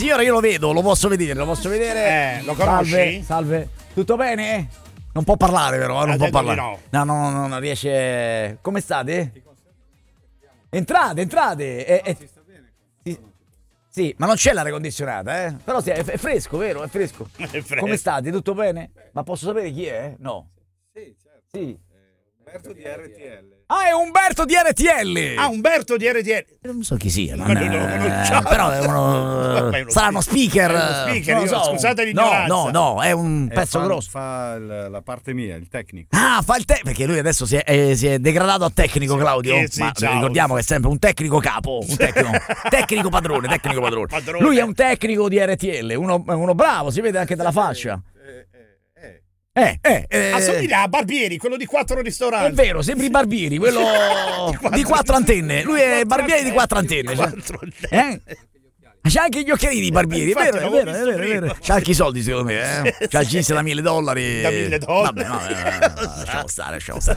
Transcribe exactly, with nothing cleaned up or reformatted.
signore, io lo vedo, lo posso vedere, lo posso vedere. Eh, lo conosci? Salve, salve. Tutto bene? Non può parlare però, non Ha può detto di parlare. no. No, no, no, non riesce. Come state? Entrate, entrate. È, è... Sì. Sì, ma non c'è l'aria condizionata, eh? Però sì, è, è fresco, vero? È fresco. È fresco. Come state? Tutto bene? Ma posso sapere chi è? No. Sì, certo. Sì. Umberto di R T L. Ah, è Umberto di R T L. Ah, Umberto di R T L. Non so chi sia, non Ma noi non lo conosciamo. però è uno, Vabbè, uno sarà uno speaker. È uno speaker, non lo io- so. scusate No, l'ignoranza. no, no, è un Eh, pezzo fa, grosso. Fa il- la parte mia, il tecnico. Ah, fa il te perché lui adesso si è, eh, si è degradato a tecnico, Claudio. eh, sì, Ma ciao. ricordiamo che è sempre un tecnico capo, un tecnico, tecnico padrone, tecnico padrone. Padrone. Lui è un tecnico di R T L, uno, uno bravo, si vede anche dalla faccia. Eh, eh, eh. Eh, eh, eh. Assomiglia a Barbieri, quello di quattro È ristoranti. vero, sembri Barbieri, quello di quattro antenne. Lui è Barbieri di quattro antenne. cioè. Quattro antenne. Eh? C'ha anche gli occhialini di Barbieri, è Infatti, vero, è l'avevo vero, è visto vero, è prima. vero. C'ha anche i soldi secondo me, eh? C'ha il jeans da mille dollari. Da mille dollari. Vabbè, no, eh, lasciamo stare, lasciamo stare.